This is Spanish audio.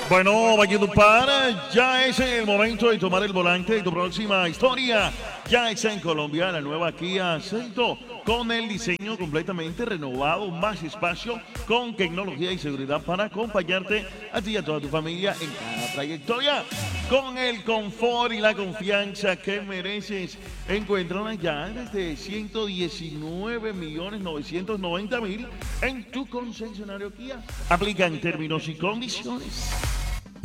Bueno, Valledupar, ya es el momento de tomar el volante de tu próxima historia. Ya está en Colombia la nueva Kia Celto con el diseño completamente renovado, más espacio, con tecnología y seguridad para acompañarte a ti y a toda tu familia en cada trayectoria. Con el confort y la confianza que mereces, encuéntrala ya desde 119.990.000 en tu concesionario Kia. Aplican términos y condiciones.